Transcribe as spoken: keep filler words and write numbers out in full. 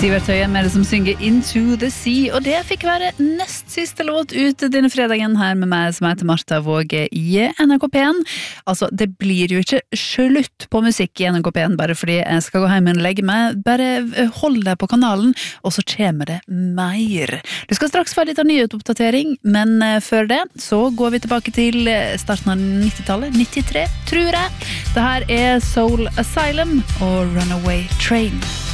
Sivert Høie med det som synger Into the Sea, og det fikk være nest siste låt ut denne fredagen her med meg som heter Martha Våge i N R K P en. Altså, det blir jo ikke slutt på musikk i N R K P en bare fordi jeg skal gå hjem og legge meg. Bare hold deg på kanalen, og så kommer det mer. Du skal straks få litt av nyhetsoppdatering, men før det så går vi tilbake til starten av nittitallet, nittitre, tror jeg. Det her er Soul Asylum og Runaway Train.